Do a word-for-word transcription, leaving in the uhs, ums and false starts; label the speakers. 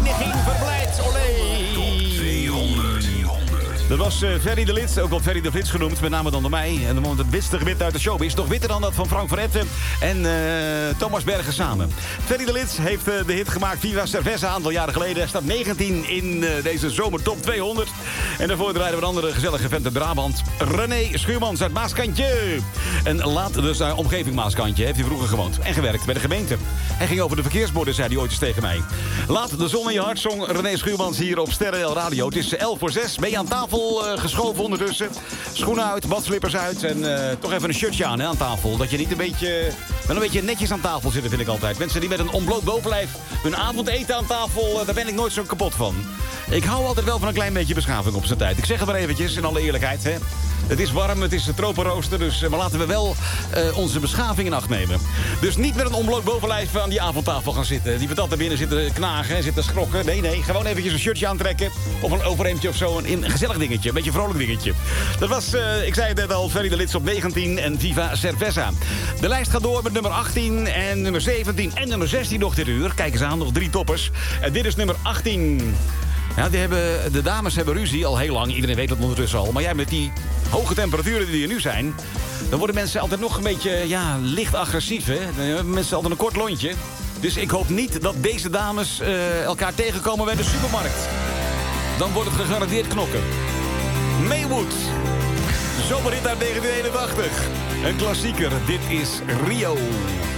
Speaker 1: menigeen verblijd. Olé! Dat was uh, Ferry de Lid, ook wel Ferry de Flits genoemd, met name dan door mij. En dan het witste gebit uit de showbiz. Nog witter dan dat van Frank van Etten en uh, Thomas Bergen samen. Ferry de Lid heeft uh, de hit gemaakt Viva Cerveza een aantal jaren geleden. Hij staat negentien in uh, deze zomertop tweehonderd. En daarvoor draaiden we een andere gezellige vent uit Brabant. René Schuurmans uit Maaskantje. En laat dus naar omgeving Maaskantje. Heeft hij vroeger gewoond en gewerkt bij de gemeente. Hij ging over de verkeersborden, zei hij ooit eens tegen mij. Laat de zon in je hart, zong René Schuurmans hier op Sterren Radio. Het is elf voor zes. Ben je aan tafel uh, geschoven ondertussen? Schoenen uit, badslippers uit en uh, toch even een shirtje aan, hè, aan tafel. Dat je niet een beetje, wel een beetje netjes aan tafel zitten, vind ik altijd. Mensen die met een ontbloot bovenlijf hun avondeten aan tafel, uh, daar ben ik nooit zo kapot van. Ik hou altijd wel van een klein beetje beschaving op zijn tijd. Ik zeg het maar eventjes, in alle eerlijkheid, hè. Het is warm, het is de tropenrooster, dus maar laten we wel uh, onze beschaving in acht nemen. Dus niet met een onbloot bovenlijf aan die avondtafel gaan zitten. Die patat er binnen zitten knagen, zitten schrokken. Nee, nee, gewoon eventjes een shirtje aantrekken. Of een overhemdje of zo, een, een gezellig dingetje, een beetje een vrolijk dingetje. Dat was, uh, ik zei het net al, Ferry de Lid op negentien en Viva Cerveza. De lijst gaat door met nummer achttien en nummer zeventien en nummer zestien nog dit uur. Kijk eens aan, nog drie toppers. En dit is nummer achttien. Ja, die hebben, de dames hebben ruzie al heel lang. Iedereen weet dat ondertussen al. Maar jij met die hoge temperaturen die er nu zijn, dan worden mensen altijd nog een beetje, ja, licht agressief, hè. Dan hebben mensen altijd een kort lontje. Dus ik hoop niet dat deze dames uh, elkaar tegenkomen bij de supermarkt. Dan wordt het gegarandeerd knokken. Maywood. Zomerhit uit negentien eenentachtig. Een klassieker. Dit is Rio.